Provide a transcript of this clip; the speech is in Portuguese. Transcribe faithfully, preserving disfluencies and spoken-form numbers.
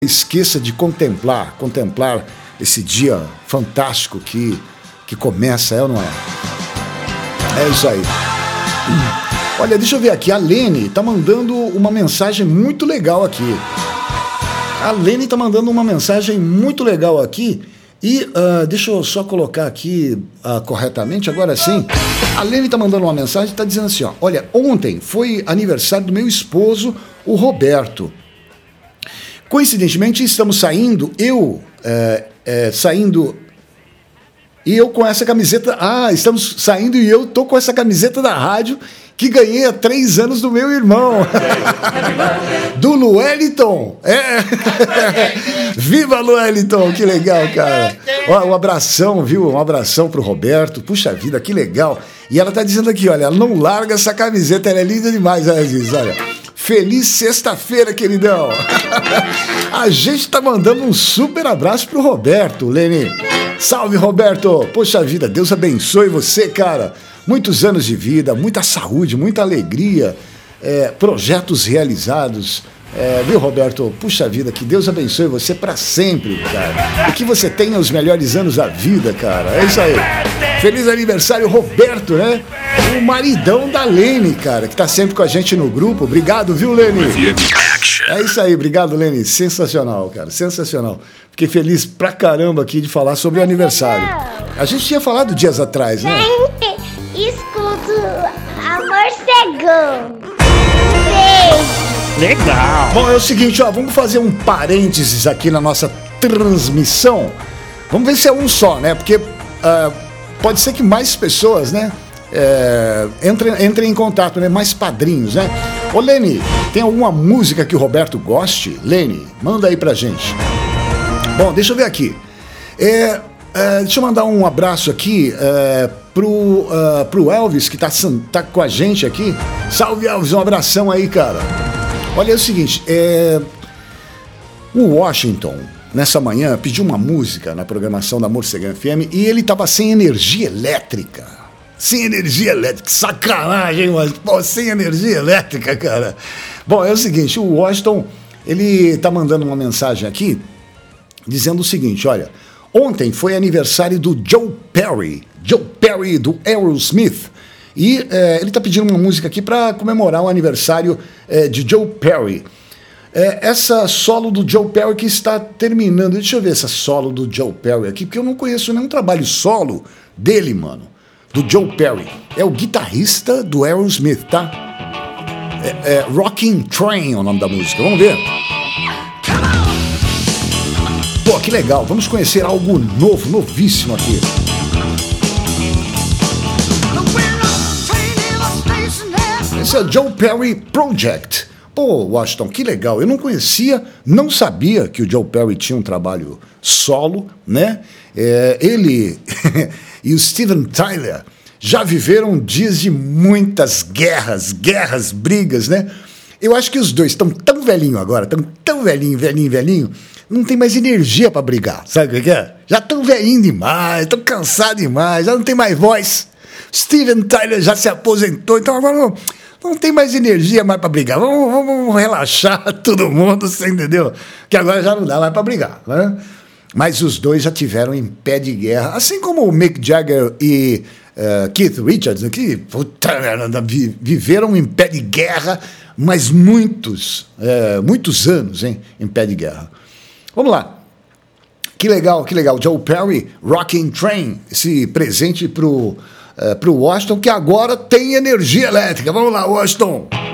esqueça de contemplar, contemplar esse dia fantástico que, que começa, é ou não é? É isso aí. Olha, deixa eu ver aqui, a Lene tá mandando uma mensagem muito legal aqui. A Lene tá mandando uma mensagem muito legal aqui e uh, deixa eu só colocar aqui uh, corretamente, agora sim. A Lene tá mandando uma mensagem e tá dizendo assim, ó, olha, ontem foi aniversário do meu esposo, o Roberto. Coincidentemente, estamos saindo, eu é, é, saindo, e eu com essa camiseta, ah, estamos saindo e eu tô com essa camiseta da rádio que ganhei há três anos do meu irmão, do Lueliton, é, viva Lueliton, que legal, cara, um abração, viu, um abração pro Roberto, puxa vida, que legal, e ela tá dizendo aqui, olha, ela não larga essa camiseta, ela é linda demais, ela diz, olha, feliz sexta-feira, queridão. A gente tá mandando um super abraço pro Roberto, Lene. Salve, Roberto. Poxa vida, Deus abençoe você, cara. Muitos anos de vida, muita saúde, muita alegria, é, projetos realizados. É, viu, Roberto? Puxa vida, que Deus abençoe você pra sempre, cara. E que você tenha os melhores anos da vida, cara. É isso aí. Feliz aniversário, Roberto, né? O maridão da Lene, cara, que tá sempre com a gente no grupo. Obrigado, viu, Lene? É isso aí, obrigado, Lene. Sensacional, cara, sensacional. Fiquei feliz pra caramba aqui de falar sobre o aniversário. A gente tinha falado dias atrás, né? Escuto a morcegão. Beijo. Legal. Bom, é o seguinte, ó, vamos fazer um parênteses aqui na nossa transmissão. Vamos ver se é um só, né? Porque uh, pode ser que mais pessoas, né? É, entrem, entrem em contato, né? Mais padrinhos, né? Ô, Lene, tem alguma música que o Roberto goste? Lene, manda aí pra gente. Bom, deixa eu ver aqui. É, é, deixa eu mandar um abraço aqui é, pro, uh, pro Elvis, que tá, tá com a gente aqui. Salve, Elvis, um abração aí, cara. Olha, é o seguinte, é, o Washington, nessa manhã, pediu uma música na programação da Morcegão F M e ele tava sem energia elétrica. Sem energia elétrica, sacanagem, mas pô, sem energia elétrica, cara. Bom, é o seguinte, o Washington, ele tá mandando uma mensagem aqui, dizendo o seguinte, olha, ontem foi aniversário do Joe Perry, Joe Perry do Aerosmith, e é, ele tá pedindo uma música aqui para comemorar o aniversário é, de Joe Perry. É, essa solo do Joe Perry que está terminando, deixa eu ver essa solo do Joe Perry aqui, porque eu não conheço nenhum trabalho solo dele, mano. Do Joe Perry. É o guitarrista do Aerosmith, tá? É, é Rockin' Train é o nome da música. Vamos ver. Pô, que legal. Vamos conhecer algo novo, novíssimo aqui. Esse é o Joe Perry Project. Pô, Washington, que legal. Eu não conhecia, não sabia que o Joe Perry tinha um trabalho solo, né? É, ele e o Steven Tyler já viveram dias de muitas guerras, guerras, brigas, né? Eu acho que os dois estão tão velhinho agora, estão tão velhinho, velhinho, velhinho, não tem mais energia para brigar, sabe o que é? Já estão velhinho demais, estão cansados demais, já não tem mais voz. Steven Tyler já se aposentou, então agora não, não tem mais energia mais para brigar. Vamos, vamos relaxar todo mundo, você entendeu? Que agora já não dá mais para brigar, né? Mas os dois já tiveram em pé de guerra, assim como o Mick Jagger e uh, Keith Richards, que puta, viveram em pé de guerra, mas muitos, uh, muitos anos, hein, em pé de guerra. Vamos lá. Que legal, que legal. Joe Perry, Rockin' Train, esse presente pro, uh, pro Washington, que agora tem energia elétrica. Vamos lá, Washington.